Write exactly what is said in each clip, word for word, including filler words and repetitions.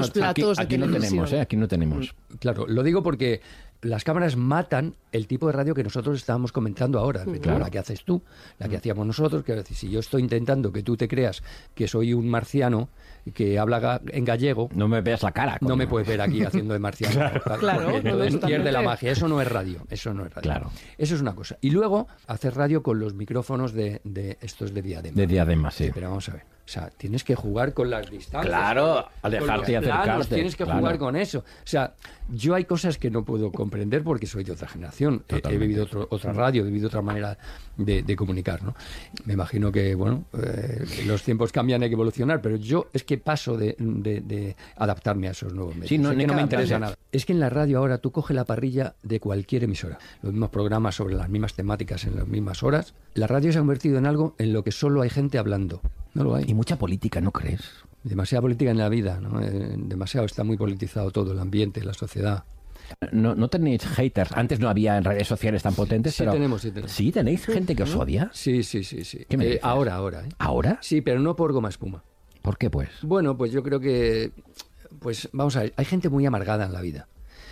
Los platos aquí, aquí de no televisión. tenemos, ¿eh? Aquí no tenemos. Claro, lo digo porque las cámaras matan el tipo de radio que nosotros estábamos comentando ahora. Claro. La que haces tú, la que hacíamos nosotros, que si yo estoy intentando que tú te creas que soy un marciano que habla ga- en gallego, No me veas la cara. no coño. me puedes ver aquí haciendo de marciano. Claro, Claro, porque no, entonces totalmente. pierde la magia. Eso no es radio. Eso no es radio. Claro. Eso es una cosa. Y luego hacer radio con los micrófonos de, de estos de diadema. De diadema, sí. Pero vamos a ver. O sea, tienes que jugar con las distancias. Claro, con los alejarte y planos, acercarte, Tienes que claro. jugar con eso. O sea, yo hay cosas que no puedo comprender porque soy de otra generación. He, he Totalmente. vivido otro- otra radio, he vivido otra manera de, de comunicar, ¿no? Me imagino que, bueno, eh, los tiempos cambian, hay que evolucionar, pero yo es que paso de, de- de adaptarme a esos nuevos medios. Sí, no, Es ni que no que me interesa adaptarse. nada. Es que en la radio ahora tú coges la parrilla de cualquier emisora, los mismos programas sobre las mismas temáticas en las mismas horas. La radio se ha convertido en algo en lo que solo hay gente hablando. No lo hay. Y mucha política, ¿no crees? Demasiada política en la vida, ¿no? Eh, demasiado, está muy politizado todo, el ambiente, la sociedad. No, no tenéis haters. Antes no había en redes sociales tan potentes, Sí pero... tenemos, sí tenemos. ¿Sí tenéis gente que os odia? Sí, sí, sí, sí. ¿Qué me Eh, dices? ahora, ahora, ¿eh? ¿Ahora? Sí, pero no por goma espuma. ¿Por qué, pues? Bueno, pues yo creo que, pues vamos a ver, hay gente muy amargada en la vida.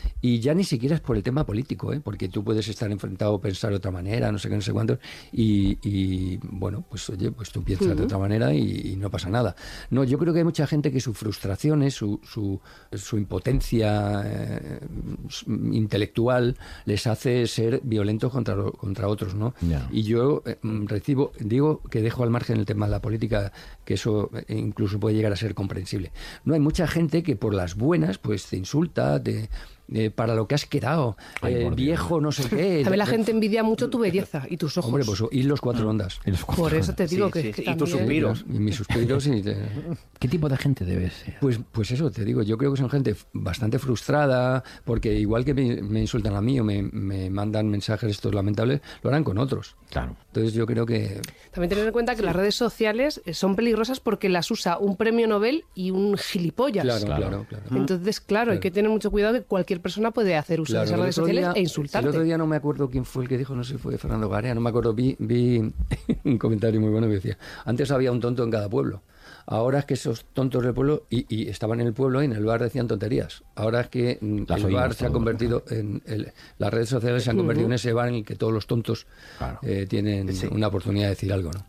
Y ya ni siquiera es por el tema político, ¿eh? Porque tú puedes estar enfrentado o pensar de otra manera, no sé qué, no sé cuánto, y, y, bueno, pues oye, pues tú piensas de otra manera y, y no pasa nada. No, yo creo que hay mucha gente que sus frustraciones, su, su, su impotencia eh, su- intelectual les hace ser violentos contra, lo- contra otros, ¿no? Ya. Y yo eh, mm, recibo, digo que dejo al margen el tema de la política, que eso eh, incluso puede llegar a ser comprensible. No, hay mucha gente que por las buenas, pues te insulta, te, eh, para lo que has quedado, Ay, eh, por Dios. viejo, no sé qué. También la gente envidia mucho tu belleza y tus ojos. Hombre, pues y los cuatro ondas. Y los cuatro. Por eso te digo Sí, que, sí, que sí. Y tus también- suspiros. Y mis suspiros y te- ¿Qué tipo de gente debes ser? Pues, pues eso, te digo, yo creo que son gente f- bastante frustrada, porque igual que me, me insultan a mí o me, me mandan mensajes estos lamentables, lo harán con otros. Claro. Entonces yo creo que... También tener en cuenta que las redes sociales eh, son peligrosas porque las usa un premio Nobel y un gilipollas. Claro, Claro. claro, claro. Entonces, claro, hay que tener mucho cuidado que cualquier persona puede hacer uso Claro, de esas el redes otro sociales día- e insultarte. El otro día no me acuerdo quién fue el que dijo, no sé si fue Fernando Garea, no me acuerdo, vi, vi un comentario muy bueno que decía, antes había un tonto en cada pueblo, ahora es que esos tontos del pueblo, y, y estaban en el pueblo y en el bar decían tonterías, ahora es que mm, Las el oímos bar se ha todo, convertido en, el- las redes sociales se han convertido en ese bar en el que todos los tontos Claro. eh, tienen Sí. una oportunidad de decir algo, ¿no?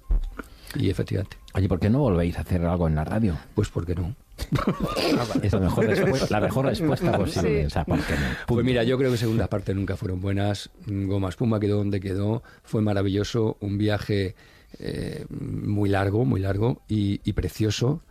Y efectivamente, Oye, ¿por qué no volvéis a hacer algo en la radio? pues ¿por qué no? Es la mejor respuesta, la mejor respuesta posible. Sí. O sea, ¿por qué no? Pues Punto. mira, yo creo que segundas partes nunca fueron buenas. Goma Espuma quedó donde quedó. Fue maravilloso. Un viaje eh, muy largo, muy largo y, y precioso.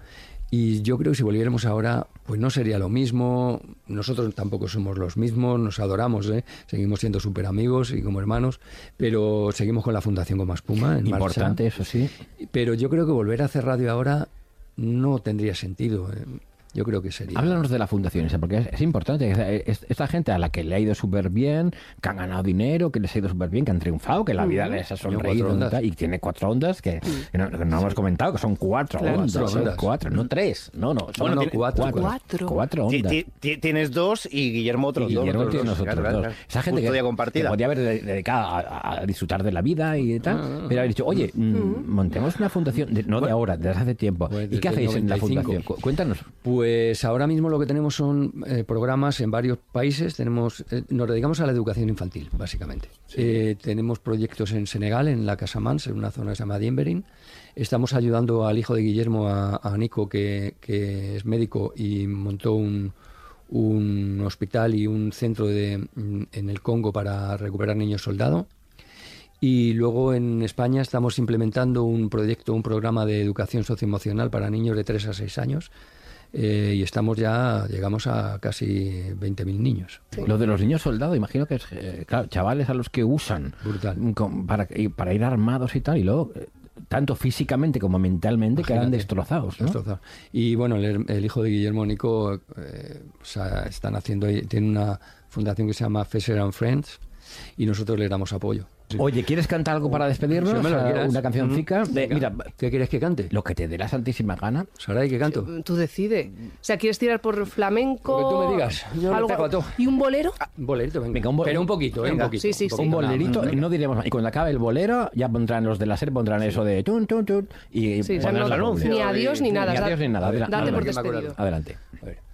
Y yo creo que si volviéramos ahora, pues no sería lo mismo. Nosotros tampoco somos los mismos, nos adoramos, ¿eh? Seguimos siendo súper amigos y como hermanos, pero seguimos con la Fundación Goma Espuma en Importante, marcha. eso sí. Pero yo creo que volver a hacer radio ahora no tendría sentido. ¿eh? Yo creo que sería... Háblanos de la fundación esa, porque es, es importante. Es- Esta gente a la que le ha ido súper bien, que han ganado dinero, que les ha ido súper bien, que han triunfado, que la vida les ha Tiene sonreído cuatro y ondas. tal, y tiene cuatro ondas que, que no, que no hemos comentado, que son cuatro Claro. ondas. Cuatro son ondas. cuatro, no tres. No, no, son No, no, tiene- cuatro. Cuatro. Cuatro Ti- ondas. ti- ti- Tienes dos y Guillermo otros Y dos. Guillermo otros tiene dos. nosotros Claro, dos. claro, claro. Esa gente que, Custodia que compartida. podía haber de- dedicado a, a disfrutar de la vida y tal, pero haber dicho, oye, mm, montemos una fundación, de- no de ahora, desde hace tiempo. Pues ¿Y desde qué el hacéis en la noventa y cinco. fundación? Cu- Cuéntanos. Pues ahora mismo lo que tenemos son eh, programas en varios países. Tenemos, eh, nos dedicamos a la educación infantil, básicamente. Eh, tenemos proyectos en Senegal, en la Casamance, en una zona que se llama Diemberin. Estamos ayudando al hijo de Guillermo, a, a Nico, que, que es médico y montó un, un hospital y un centro de, mm, en el Congo para recuperar niños soldado. Y luego en España estamos implementando un proyecto, un programa de educación socioemocional para niños de tres a seis años. Eh, y estamos ya, llegamos a casi veinte mil niños. Lo de los niños soldados, imagino que es, eh, claro, chavales a los que usan Brutal. con- para, y para ir armados y tal, y luego, eh, tanto físicamente como mentalmente, quedan Imagínate, destrozados, ¿no? destrozados. Y bueno, el, el hijo de Guillermo, Nico, eh, o sea, están haciendo ahí, tiene una fundación que se llama Fesser and Friends y nosotros le damos apoyo. Oye, ¿quieres cantar algo para despedirnos? Si no me lo O sea, quieras. una cancioncica. De- mira, ¿Qué quieres que cante? lo que te dé la santísima gana. Saray, ¿qué canto? Tú decides. O sea, ¿quieres tirar por flamenco? Lo que tú me digas. Yo le algo- pego a todo. ¿Y un bolero? Un bolerito, venga. Venga, un bo- Pero un poquito, ¿eh? Venga. Un poquito. Sí, sí, un sí. poquito, Un nada. bolerito, y no diremos más. Y cuando acabe el bolero, ya pondrán los de la SER, pondrán eso de tun, tun, tun, y Sí, o sea, pondrán no- el anuncio. ni adiós ni nada. Ni da- adiós ni nada. Adelante, Date por que me acuerdo. despedido. adelante. A ver.